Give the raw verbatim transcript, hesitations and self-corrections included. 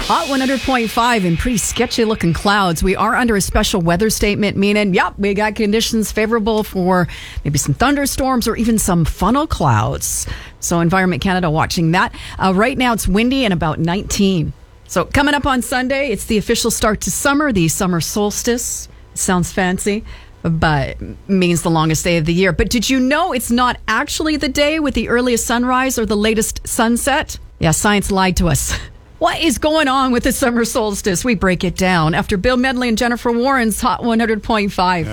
Hot one hundred point five and pretty sketchy looking clouds. We are under a special weather statement, meaning, yep, we got conditions favorable for maybe some thunderstorms or even some funnel clouds. So Environment Canada watching that. Uh, right now it's windy and about nineteen. So coming up on Sunday, it's the official start to summer, the summer solstice. Sounds fancy, but means the longest day of the year. But did you know it's not actually the day with the earliest sunrise or the latest sunset? Yeah, science lied to us. What is going on with the summer solstice? We break it down after Bill Medley and Jennifer Warren's Hot one hundred point five.